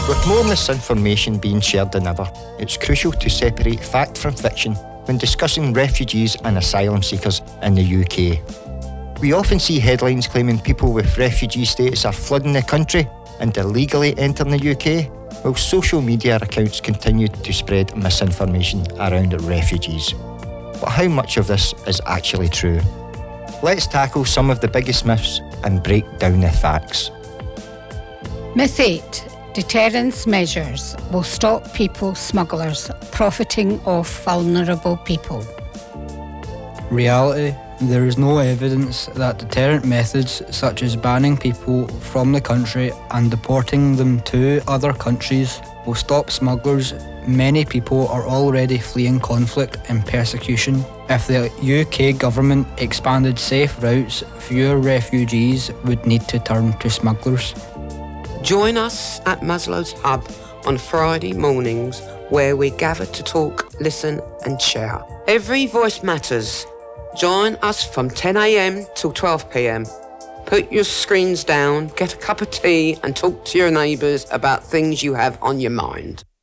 With more misinformation being shared than ever, it's crucial to separate fact from fiction when discussing refugees and asylum seekers in the UK. We often see headlines claiming people with refugee status are flooding the country and illegally entering the UK, while social media accounts continue to spread misinformation around refugees. But how much of this is actually true? Let's tackle some of the biggest myths and break down the facts. Myth 8. Deterrence measures will stop people smugglers profiting off vulnerable people. Reality. There is no evidence that deterrent methods such as banning people from the country and deporting them to other countries will stop smugglers. Many people are already fleeing conflict and persecution. If the UK government expanded safe routes, fewer refugees would need to turn to smugglers. Join us at Maslow's Hub on Friday mornings, where we gather to talk, listen and share. Every voice matters. Join us from 10 a.m. till 12 p.m. Put your screens down, get a cup of tea and talk to your neighbours about things you have on your mind.